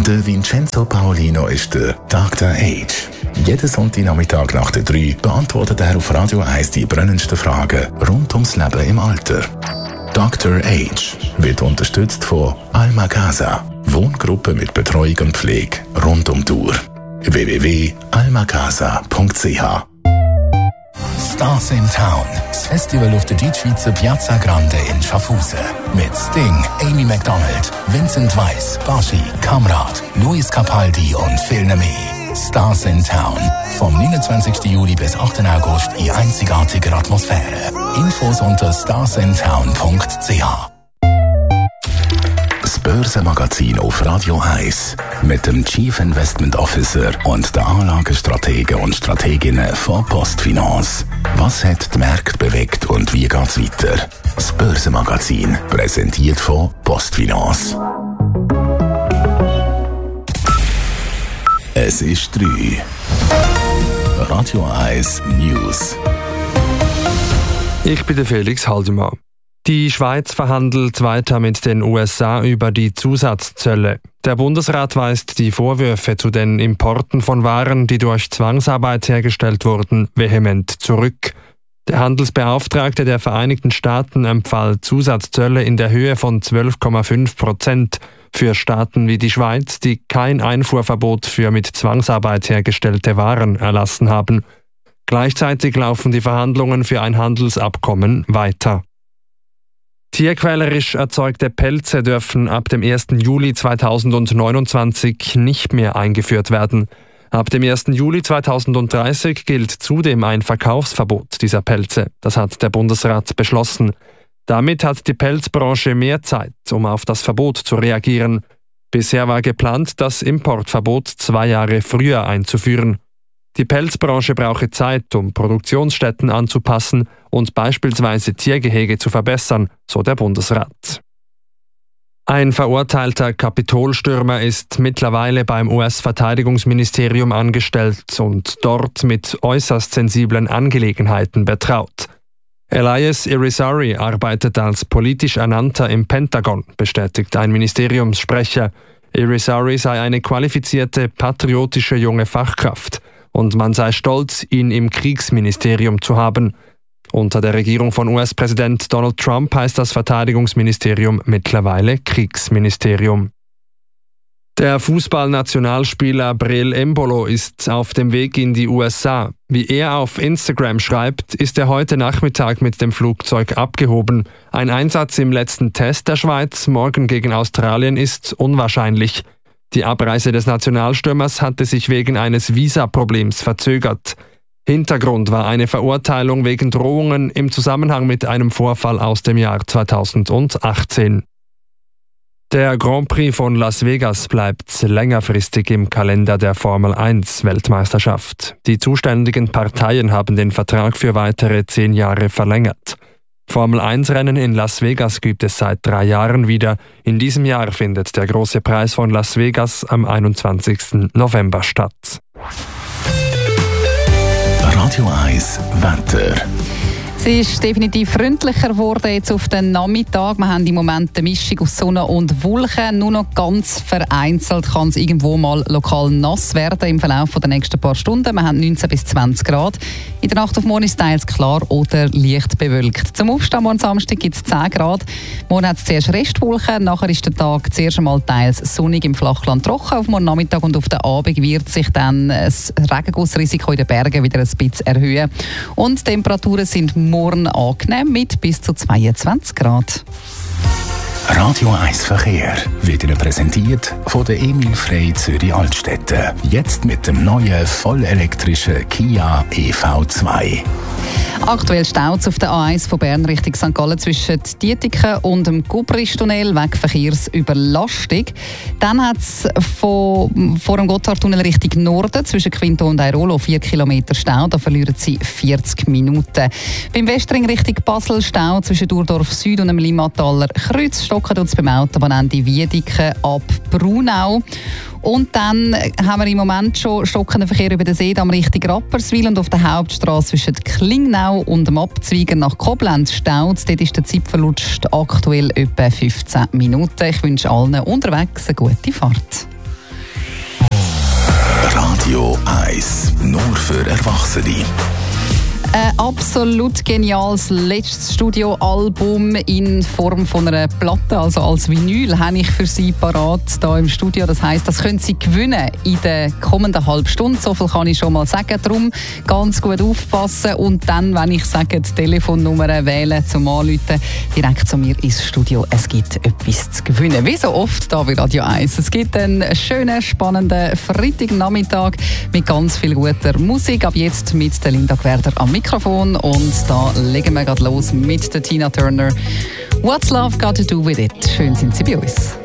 Der Vincenzo Paolino ist der Dr. Age. Jeden Sonntagnachmittag nach der 3 beantwortet er auf Radio 1 die brennendsten Fragen rund ums Leben im Alter. Dr. Age wird unterstützt von Alma Casa, Wohngruppe mit Betreuung und Pflege rund um die Uhr. www.almacasa.ch. Stars in Town, das Festival auf der Deutschschweizer Piazza Grande in Schaffhausen. Mit Sting, Amy MacDonald, Vincent Weiss, Baschi, Kamrat, Luis Capaldi und viel mehr. Stars in Town. Vom 29. Juli bis 8. August in einzigartiger Atmosphäre. Infos unter starsintown.ch. Das Börsenmagazin auf Radio 1 mit dem Chief Investment Officer und den Anlagestrategen und Strateginnen von Postfinance. Was hat die Märkte bewegt und wie geht's weiter? Das Börsenmagazin, präsentiert von Postfinance. Es ist 3. Radio 1 News. Ich bin der Felix Haldemann. Die Schweiz verhandelt weiter mit den USA über die Zusatzzölle. Der Bundesrat weist die Vorwürfe zu den Importen von Waren, die durch Zwangsarbeit hergestellt wurden, vehement zurück. Der Handelsbeauftragte der Vereinigten Staaten empfahl Zusatzzölle in der Höhe von 12,5% für Staaten wie die Schweiz, die kein Einfuhrverbot für mit Zwangsarbeit hergestellte Waren erlassen haben. Gleichzeitig laufen die Verhandlungen für ein Handelsabkommen weiter. Tierquälerisch erzeugte Pelze dürfen ab dem 1. Juli 2029 nicht mehr eingeführt werden. Ab dem 1. Juli 2030 gilt zudem ein Verkaufsverbot dieser Pelze. Das hat der Bundesrat beschlossen. Damit hat die Pelzbranche mehr Zeit, um auf das Verbot zu reagieren. Bisher war geplant, das Importverbot 2 Jahre früher einzuführen. Die Pelzbranche brauche Zeit, um Produktionsstätten anzupassen und beispielsweise Tiergehege zu verbessern, so der Bundesrat. Ein verurteilter Kapitolstürmer ist mittlerweile beim US-Verteidigungsministerium angestellt und dort mit äußerst sensiblen Angelegenheiten betraut. Elias Irizarry arbeitet als politisch Ernannter im Pentagon, bestätigt ein Ministeriumssprecher. Irizarry sei eine qualifizierte, patriotische junge Fachkraft und man sei stolz, ihn im Kriegsministerium zu haben. Unter der Regierung von US-Präsident Donald Trump heißt das Verteidigungsministerium mittlerweile Kriegsministerium. Der Fußballnationalspieler Breel Embolo ist auf dem Weg in die USA. Wie er auf Instagram schreibt, ist er heute Nachmittag mit dem Flugzeug abgehoben. Ein Einsatz im letzten Test der Schweiz morgen gegen Australien ist unwahrscheinlich. Die Abreise des Nationalstürmers hatte sich wegen eines Visaproblems verzögert. Hintergrund war eine Verurteilung wegen Drohungen im Zusammenhang mit einem Vorfall aus dem Jahr 2018. Der Grand Prix von Las Vegas bleibt längerfristig im Kalender der Formel 1 Weltmeisterschaft. Die zuständigen Parteien haben den Vertrag für weitere 10 Jahre verlängert. Formel 1 Rennen in Las Vegas gibt es seit 3 Jahren wieder. In diesem Jahr findet der große Preis von Las Vegas am 21. November statt. Radio 1 Wetter. Es ist definitiv freundlicher geworden jetzt auf den Nachmittag. Wir haben im Moment eine Mischung aus Sonne und Wolken. Nur noch ganz vereinzelt kann es irgendwo mal lokal nass werden im Verlauf der nächsten paar Stunden. Wir haben 19 bis 20 Grad. In der Nacht auf morgen ist teils klar oder leicht bewölkt. Zum Aufstehen morgen Samstag gibt es 10 Grad. Morgen hat es zuerst Restwolken. Nachher ist der Tag zuerst einmal teils sonnig im Flachland trocken. Auf morgen Nachmittag und auf den Abend wird sich dann das Regengussrisiko in den Bergen wieder ein bisschen erhöhen. Und die Temperaturen sind morgen angenehm mit bis zu 22 Grad. Radio 1 Verkehr wird Ihnen präsentiert von der Emil Frey Zürich Altstädte. Jetzt mit dem neuen vollelektrischen Kia EV2. Aktuell staut es auf der A1 von Bern Richtung St. Gallen zwischen Dietiken und dem Gubristunnel wegen Verkehrsüberlastung. Dann hat es vor dem Gotthardtunnel Richtung Norden zwischen Quinto und Airolo 4 Kilometer Stau. Da verlieren Sie 40 Minuten. Beim Westring Richtung Basel Stau zwischen Durdorf Süd und dem Limmataler Kreuz. Stocken tut es beim Autobahnende Wiedeke ab Brunau. Und dann haben wir im Moment schon stockenden Verkehr über den Seedamm Richtung Rapperswil und auf der Hauptstraße zwischen Klingnau und dem Abzweiger nach Koblenz staut. Dort ist der Zeitverlust aktuell etwa 15 Minuten. Ich wünsche allen unterwegs eine gute Fahrt. Radio 1. Nur für Erwachsene. Ein absolut geniales letztes Studioalbum in Form von einer Platte, also als Vinyl, habe ich für Sie parat hier im Studio. Das heisst, das können Sie gewinnen in der kommenden halben Stunde. So viel kann ich schon mal sagen. Darum ganz gut aufpassen und dann, wenn ich sage, die Telefonnummer wählen zum Anrufen, direkt zu mir ins Studio. Es gibt etwas zu gewinnen. Wie so oft hier bei Radio 1. Es gibt einen schönen, spannenden Freitagnachmittag mit ganz viel guter Musik. Ab jetzt mit der Linda Gwerder am Mikrofon und da legen wir gerade los mit der Tina Turner. What's Love Got to Do With It? Schön sind Sie bei uns.